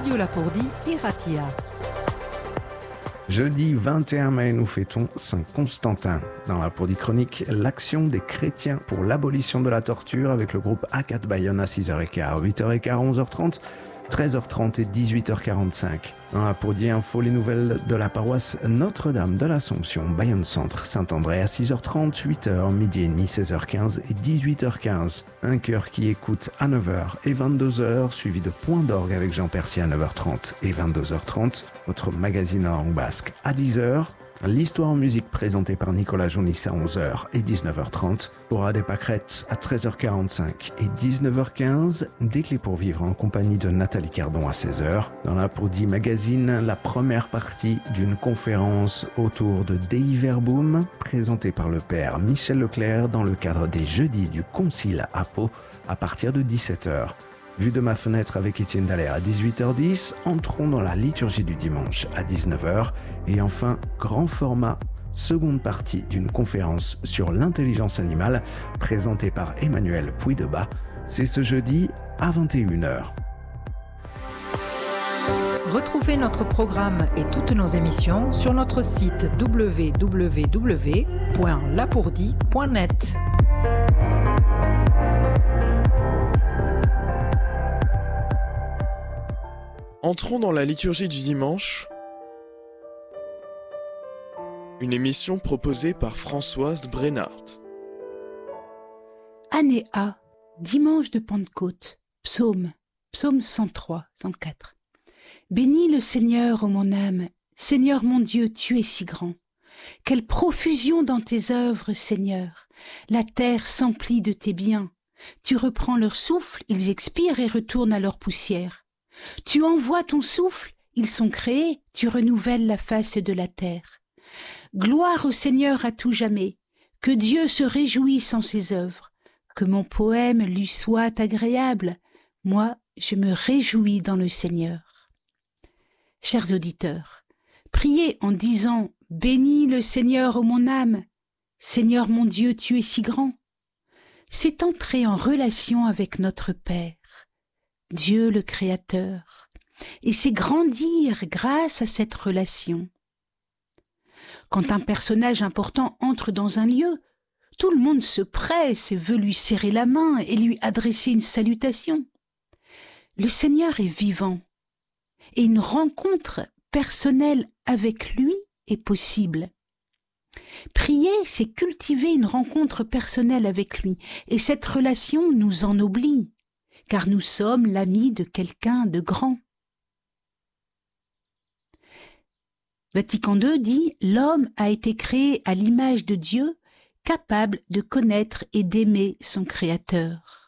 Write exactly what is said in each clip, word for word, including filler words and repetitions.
Radio Lapourdie et Ratia. Jeudi vingt et un mai, nous fêtons Saint-Constantin. Dans la Lapourdie chronique, l'action des chrétiens pour l'abolition de la torture avec le groupe A quatre Bayonne à six heures quinze, huit heures quinze, onze heures trente, treize heures trente et dix-huit heures quarante-cinq. Dans la Lapourdie Info, les nouvelles de la paroisse Notre-Dame de l'Assomption, Bayonne Centre, Saint-André à six heures trente, huit heures, midi et demi, seize heures quinze et dix-huit heures quinze. Un chœur qui écoute à neuf heures et vingt-deux heures, suivi de Point d'orgue avec Jean Percy à neuf heures trente et vingt-deux heures trente. Votre magazine en langue basque à dix heures. L'histoire en musique présentée par Nicolas Jounis à onze heures et dix-neuf heures trente. Aura des pâquerettes à treize heures quarante-cinq et dix-neuf heures quinze. Des clés pour vivre en compagnie de Nathalie Cardon à seize heures. Dans la Lapourdie Magazine, la première partie d'une conférence autour de Dei Verbum présentée par le père Michel Leclerc dans le cadre des Jeudis du Concile à Pau à partir de dix-sept heures. Vue de ma fenêtre avec Étienne Dallaire à dix-huit heures dix, entrons dans la liturgie du dimanche à dix-neuf heures et enfin, grand format, seconde partie d'une conférence sur l'intelligence animale présentée par Emmanuel Puydebas. C'est ce jeudi à vingt et une heures. Retrouvez notre programme et toutes nos émissions sur notre site w w w point lapourdie point net. Entrons dans la liturgie du dimanche, une émission proposée par Françoise Brennart. Année A, dimanche de Pentecôte, psaume, psaume cent trois, cent quatre. Bénis le Seigneur, ô mon âme, Seigneur mon Dieu, tu es si grand. Quelle profusion dans tes œuvres, Seigneur. La terre s'emplit de tes biens. Tu reprends leur souffle, ils expirent et retournent à leur poussière. Tu envoies ton souffle, ils sont créés, tu renouvelles la face de la terre. Gloire au Seigneur à tout jamais, que Dieu se réjouisse en ses œuvres, que mon poème lui soit agréable, moi je me réjouis dans le Seigneur. Chers auditeurs, priez en disant « Bénis le Seigneur, ô mon âme, Seigneur mon Dieu, tu es si grand ». C'est entrer en relation avec notre Père, Dieu le Créateur, et c'est grandir grâce à cette relation. Quand un personnage important entre dans un lieu, tout le monde se presse et veut lui serrer la main et lui adresser une salutation. Le Seigneur est vivant, et une rencontre personnelle avec lui est possible. Prier, c'est cultiver une rencontre personnelle avec lui, et cette relation nous ennoblit, car nous sommes l'ami de quelqu'un de grand. Vatican deux dit « L'homme a été créé à l'image de Dieu, capable de connaître et d'aimer son Créateur. »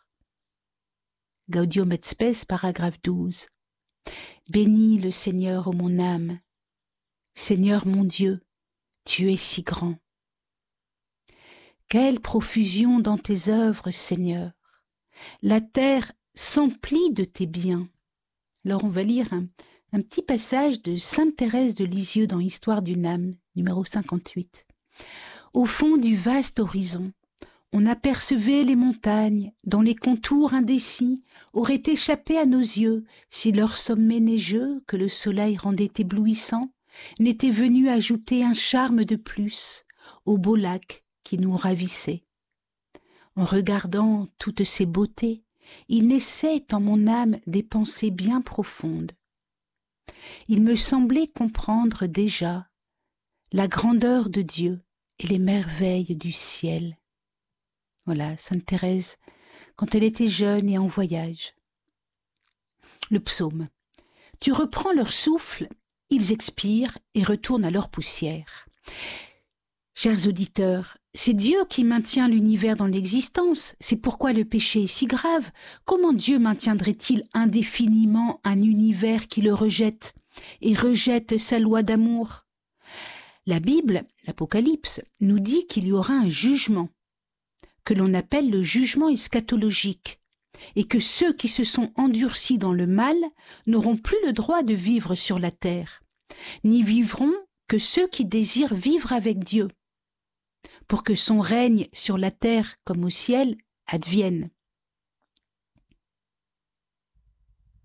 Gaudium et Spes, paragraphe douze. Bénis le Seigneur, ô mon âme. Seigneur mon Dieu, tu es si grand. Quelle profusion dans tes œuvres, Seigneur. La terre s'emplit de tes biens. Alors on va lire un, un petit passage de Sainte Thérèse de Lisieux dans Histoire d'une âme, numéro cinquante-huit. Au fond du vaste horizon, on apercevait les montagnes dont les contours indécis auraient échappé à nos yeux si leur sommet neigeux que le soleil rendait éblouissant n'était venu ajouter un charme de plus au beau lac qui nous ravissait. En regardant toutes ces beautés, il naissait en mon âme des pensées bien profondes. Il me semblait comprendre déjà la grandeur de Dieu et les merveilles du ciel. Voilà, Sainte Thérèse, quand elle était jeune et en voyage. Le psaume. Tu reprends leur souffle, ils expirent et retournent à leur poussière. Chers auditeurs, c'est Dieu qui maintient l'univers dans l'existence. C'est pourquoi le péché est si grave. Comment Dieu maintiendrait-il indéfiniment un univers qui le rejette et rejette sa loi d'amour? La Bible, l'Apocalypse, nous dit qu'il y aura un jugement, que l'on appelle le jugement eschatologique, et que ceux qui se sont endurcis dans le mal n'auront plus le droit de vivre sur la terre, n'y vivront que ceux qui désirent vivre avec Dieu, pour que son règne sur la terre comme au ciel advienne.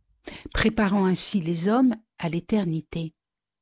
préparant ainsi les hommes à l'éternité.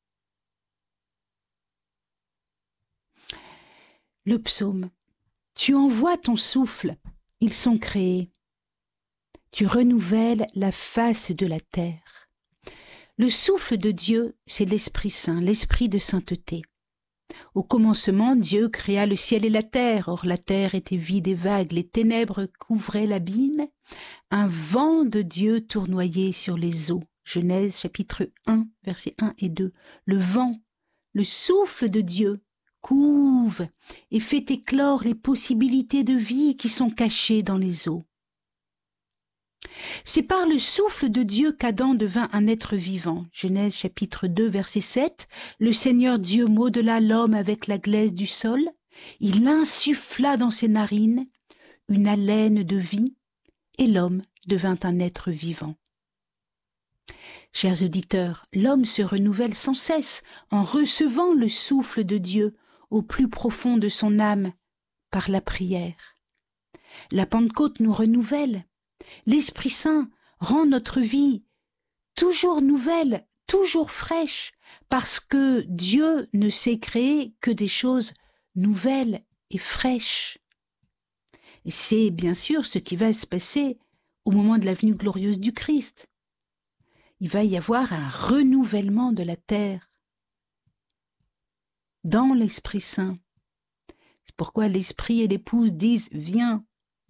Le psaume. Tu envoies ton souffle, ils sont créés. Tu renouvelles la face de la terre. Le souffle de Dieu, c'est l'Esprit Saint, l'Esprit de sainteté. Au commencement, Dieu créa le ciel et la terre. Or, la terre était vide et vague, les ténèbres couvraient l'abîme. Un vent de Dieu tournoyait sur les eaux. Genèse chapitre un, versets un et deux. Le vent, le souffle de Dieu, couve et fait éclore les possibilités de vie qui sont cachées dans les eaux. C'est par le souffle de Dieu qu'Adam devint un être vivant. Genèse chapitre deux, verset sept. Le Seigneur Dieu modela l'homme avec la glaise du sol. Il insuffla dans ses narines une haleine de vie et l'homme devint un être vivant. Chers auditeurs, l'homme se renouvelle sans cesse en recevant le souffle de Dieu au plus profond de son âme par la prière. La Pentecôte nous renouvelle. L'Esprit Saint rend notre vie toujours nouvelle, toujours fraîche, parce que Dieu ne sait créer que des choses nouvelles et fraîches. Et c'est bien sûr ce qui va se passer au moment de la venue glorieuse du Christ. Il va y avoir un renouvellement de la terre dans l'Esprit Saint. C'est pourquoi l'Esprit et l'épouse disent « Viens ».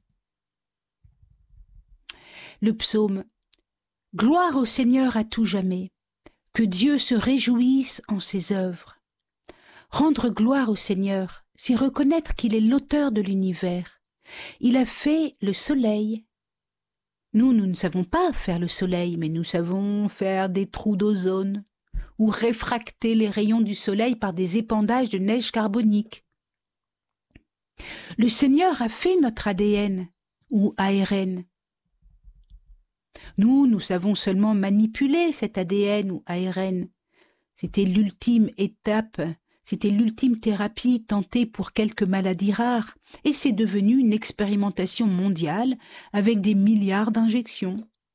Le psaume. Gloire au Seigneur à tout jamais, que Dieu se réjouisse en ses œuvres. Rendre gloire au Seigneur, c'est reconnaître qu'il est l'auteur de l'univers. Il a fait le soleil. Nous, nous ne savons pas faire le soleil, mais nous savons faire des trous d'ozone ou réfracter les rayons du soleil par des épandages de neige carbonique. Le Seigneur a fait notre A D N ou A R N. Nous, nous savons seulement manipuler cet A D N ou A R N. C'était l'ultime étape, c'était l'ultime thérapie tentée pour quelques maladies rares, et c'est devenu une expérimentation mondiale avec des milliards d'injections.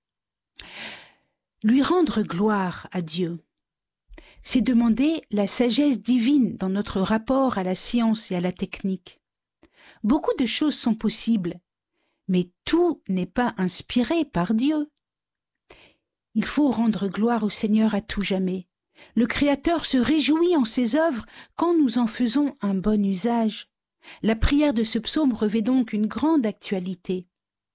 Lui rendre gloire à Dieu, c'est demander la sagesse divine dans notre rapport à la science et à la technique. Beaucoup de choses sont possibles, mais tout n'est pas inspiré par Dieu. Il faut rendre gloire au Seigneur à tout jamais. Le Créateur se réjouit en ses œuvres quand nous en faisons un bon usage. La prière de ce psaume revêt donc une grande actualité.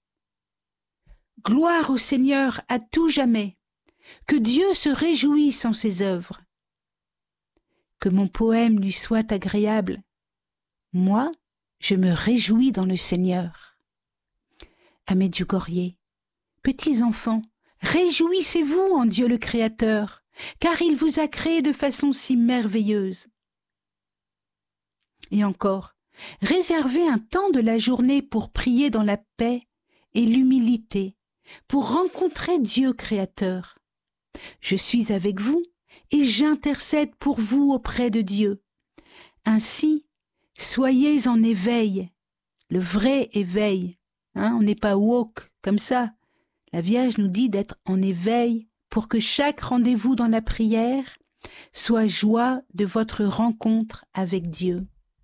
Gloire au Seigneur à tout jamais. Que Dieu se réjouisse en ses œuvres. Que mon poème lui soit agréable. Moi, je me réjouis dans le Seigneur. À Medjugorje, petits enfants, réjouissez-vous en Dieu le Créateur, car il vous a créé de façon si merveilleuse. Et encore, réservez un temps de la journée pour prier dans la paix et l'humilité, pour rencontrer Dieu Créateur. Je suis avec vous et j'intercède pour vous auprès de Dieu. Ainsi, soyez en éveil, le vrai éveil. Hein, on n'est pas woke comme ça. La Vierge nous dit d'être en éveil pour que chaque rendez-vous dans la prière soit joie de votre rencontre avec Dieu.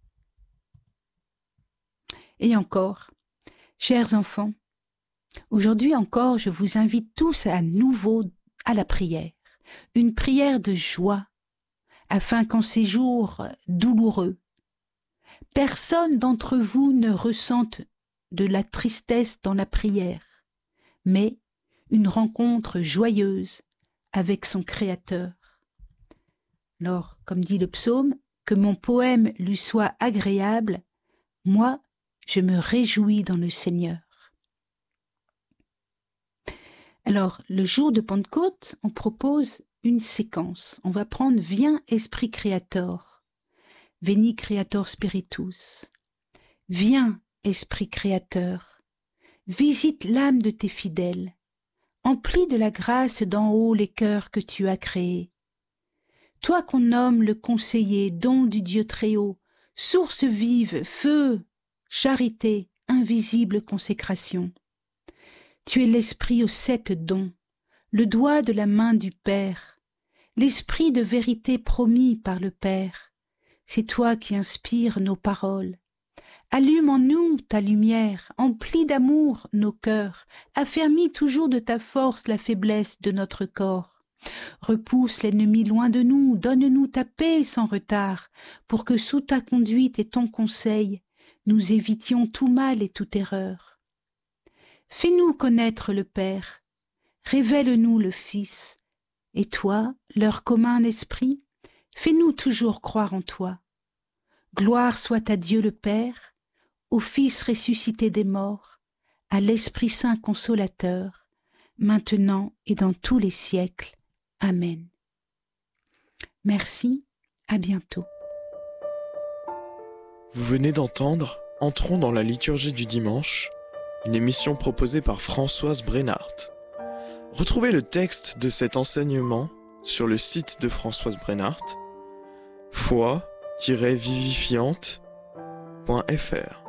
Et encore, chers enfants, aujourd'hui encore, je vous invite tous à nouveau à la prière, une prière de joie, afin qu'en ces jours douloureux, personne d'entre vous ne ressente de la tristesse dans la prière, mais une rencontre joyeuse avec son Créateur. Alors, comme dit le psaume, que mon poème lui soit agréable, moi, je me réjouis dans le Seigneur. Alors, le jour de Pentecôte, on propose une séquence. On va prendre « Viens, Esprit Créateur »,« Veni Creator Spiritus ». Viens, Esprit Créateur, visite l'âme de tes fidèles, emplis de la grâce d'en haut les cœurs que tu as créés. Toi qu'on nomme le conseiller, don du Dieu Très-Haut, source vive, feu, charité, invisible consécration. Tu es l'esprit aux sept dons, le doigt de la main du Père, l'esprit de vérité promis par le Père. C'est toi qui inspires nos paroles. Allume en nous ta lumière, emplis d'amour nos cœurs, affermis toujours de ta force la faiblesse de notre corps. Repousse l'ennemi loin de nous, donne-nous ta paix sans retard, pour que sous ta conduite et ton conseil, nous évitions tout mal et toute erreur. Fais-nous connaître le Père, révèle-nous le Fils, et toi, leur commun esprit, fais-nous toujours croire en toi. Gloire soit à Dieu le Père, au Fils ressuscité des morts, à l'Esprit Saint consolateur, maintenant et dans tous les siècles. Amen. Merci, à bientôt. Vous venez d'entendre Entrons dans la liturgie du dimanche, une émission proposée par Françoise Brennart. Retrouvez le texte de cet enseignement sur le site de Françoise Brennart, foi tiret vivifiante point f r.